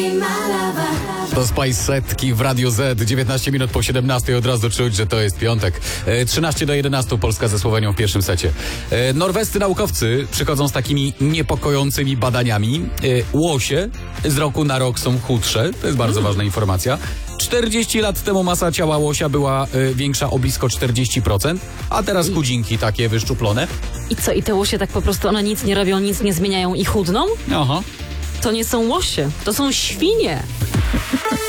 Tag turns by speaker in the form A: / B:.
A: To Spice Setki w Radio Z, 19 minut po 17, od razu czuć, że to jest piątek. 13-11 Polska ze Słowenią w pierwszym secie. Norwescy naukowcy przychodzą z takimi niepokojącymi badaniami. Łosie z roku na rok są chudsze, to jest bardzo ważna informacja. 40 lat temu masa ciała łosia była większa o blisko 40%, a teraz chudzinki takie wyszczuplone.
B: I co, i te łosie tak po prostu one nic nie robią, nic nie zmieniają i chudną?
A: Aha.
B: To nie są łosie, to są świnie.